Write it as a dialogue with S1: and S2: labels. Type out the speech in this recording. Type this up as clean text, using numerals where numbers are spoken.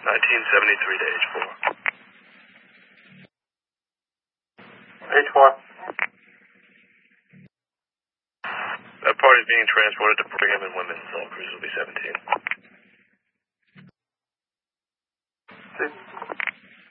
S1: 1973 to H4.
S2: H4.
S1: That party is being transported to Brigham and Women's. All crews will be 17.